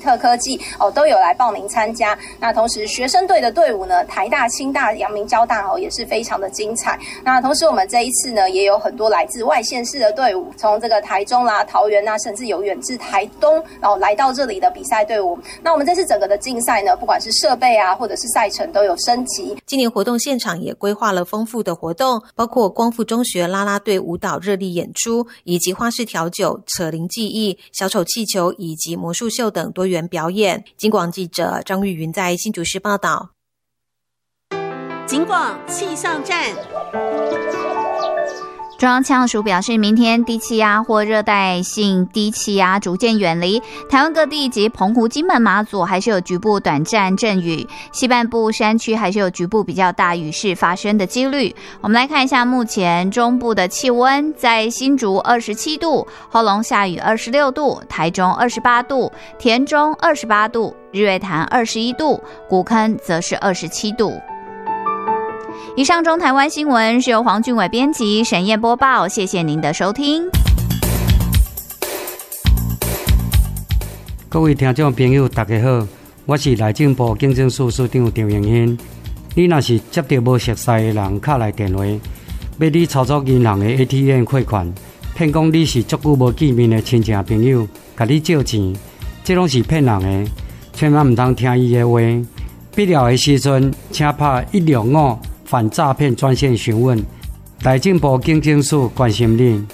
特科技都有来报名参加。那同时学生队的队伍呢，台大、清大、阳明交大也是非常的精彩。那同时我们这一次呢，也有很多来自外县市的队伍，从这个台中啦、桃园啊，甚至有远至台东，来到这里的比赛队伍。那我们这次整个的竞赛呢，不管是设备啊，或者是赛程都有升级。 今年活动现场也规划了丰富的活动，包括光复中学啦啦队舞蹈热力演出，以及花式调酒、扯铃技艺、小丑气球以及魔术秀等多元表演。警广记者张玉云在新竹市报道。 警广气象站。 中央气象署表示，明天低气压或热带性低气压逐渐远离台湾各地及澎湖、金门、马祖，还是有局部短暂阵雨，西半部山区还是有局部比较大雨势发生的几率。我们来看一下目前中部的气温，在新竹27度，后龙下雨26度，台中28度，田中28度，日月潭21度，古坑则是27度。以上中台湾新闻是由黄俊伟编辑，沈燕播报，谢谢您的收听。 各位听众朋友大家好，我是内政部警政署署长张永兴。你若是接到无熟悉的人敲来电话，要你操作银行的 ATM 汇款，骗讲你是足久无见面的亲戚朋友，甲你借钱，这拢是骗人的，千万唔通听伊的话。必要的时阵，请打165反诈骗专线询问，内政部警政署关心你。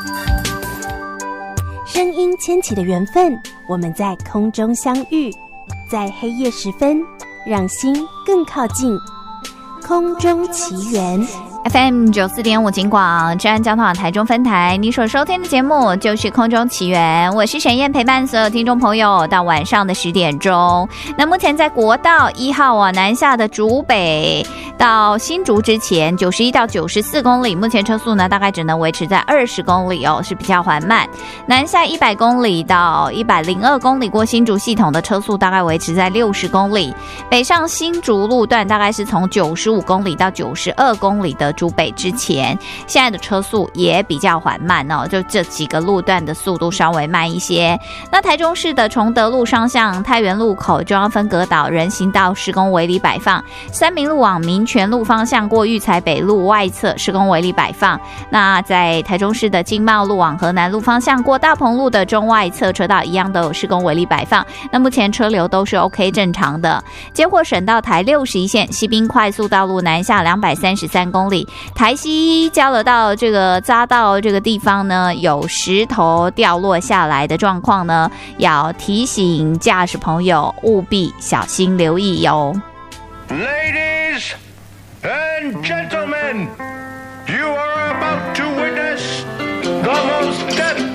声音牵起的缘分，我们在空中相遇，在黑夜时分，让心更靠近。空中奇缘 FM 94.5警广治安交通网台中分台，你所收听的节目就是空中奇缘，我是沈燕，陪伴所有听众朋友到晚上的10点钟。那目前在国道1号南下的竹北到新竹之前91到94公里，目前车速呢大概只能维持在20公里是比较缓慢。南下100公里到102公里过新竹系统的车速大概维持在60公里。北上新竹路段大概是从95公里到92公里的竹北之前，现在的车速也比较缓慢就这几个路段的速度稍微慢一些。那台中市的崇德路双向太原路口中央分隔岛人行道施工围篱摆放，三民路往民权路方向过育才北路外侧施工围篱摆放。那在台中市的经贸路往河南路方向过大鹏路的中外侧车道一样都有施工围篱摆放，那目前车流都是 OK 正常的。接获省道台61线西滨快速道路南下233公里，台西交流道这个匝道这个地方呢，有石头掉落下来的状况呢，要提醒驾驶朋友务必小心留意哟。 Ladies and gentlemen, you are about to witness the most deadly